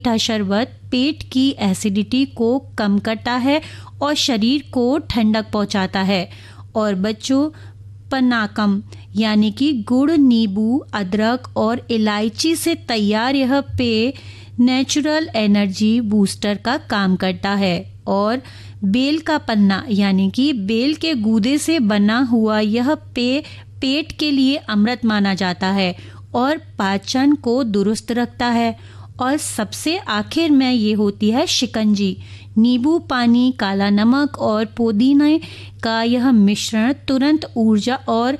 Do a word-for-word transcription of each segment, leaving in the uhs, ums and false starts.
मीठा शरबत पेट की एसिडिटी को कम करता है और शरीर को ठंडक पहुंचाता है। और बच्चों, पनाकम यानी कि गुड़, नींबू, अदरक और इलायची से तैयार यह पेय नेचुरल एनर्जी बूस्टर का काम करता है। और बेल का पन्ना यानी कि बेल के गूदे से बना हुआ यह पेय पेट के लिए अमृत माना जाता है और पाचन को दुरुस्त रखता है। और सबसे आखिर में ये होती है शिकंजी। नींबू पानी, काला नमक और पुदीने का यह मिश्रण तुरंत ऊर्जा और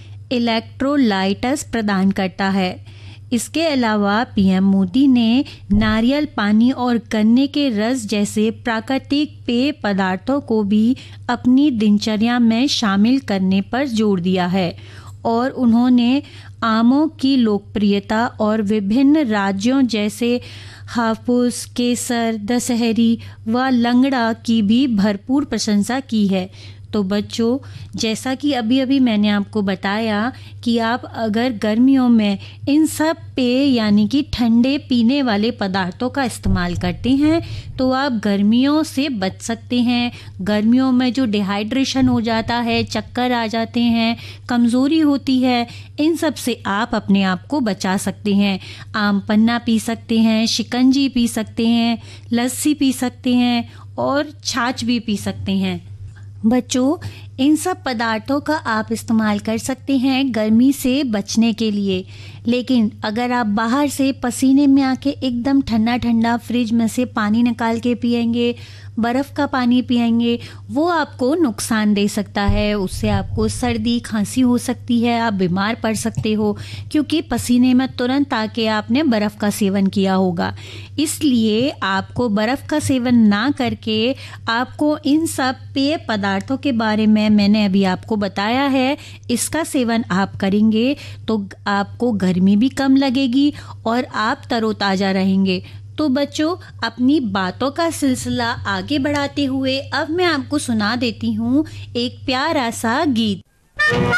इलेक्ट्रोलाइट्स प्रदान करता है। इसके अलावा पीएम मोदी ने नारियल पानी और गन्ने के रस जैसे प्राकृतिक पेय पदार्थों को भी अपनी दिनचर्या में शामिल करने पर जोर दिया है। और उन्होंने आमों की लोकप्रियता और विभिन्न राज्यों जैसे हाफूस, केसर, दशहरी व लंगड़ा की भी भरपूर प्रशंसा की है। तो बच्चों, जैसा कि अभी अभी मैंने आपको बताया कि आप अगर गर्मियों में इन सब पेय यानी कि ठंडे पीने वाले पदार्थों का इस्तेमाल करते हैं तो आप गर्मियों से बच सकते हैं। गर्मियों में जो डिहाइड्रेशन हो जाता है, चक्कर आ जाते हैं, कमज़ोरी होती है, इन सब से आप अपने आप को बचा सकते हैं। आम पन्ना पी सकते हैं, शिकंजी पी सकते हैं, लस्सी पी सकते हैं और छाछ भी पी सकते हैं। बच्चों, इन सब पदार्थों का आप इस्तेमाल कर सकते हैं गर्मी से बचने के लिए। लेकिन अगर आप बाहर से पसीने में आके एकदम ठंडा ठंडा फ्रिज में से पानी निकाल के पिएंगे, बर्फ़ का पानी पिएंगे, वो आपको नुकसान दे सकता है। उससे आपको सर्दी खांसी हो सकती है, आप बीमार पड़ सकते हो, क्योंकि पसीने में तुरंत आके आपने बर्फ़ का सेवन किया होगा। इसलिए आपको बर्फ़ का सेवन ना करके आपको इन सब पेय पदार्थों के बारे में मैंने अभी आपको बताया है, इसका सेवन आप करेंगे तो आपको गर्मी भी कम लगेगी और आप तरोताज़ा रहेंगे। तो बच्चों, अपनी बातों का सिलसिला आगे बढ़ाते हुए अब मैं आपको सुना देती हूँ एक प्यारा सा गीत।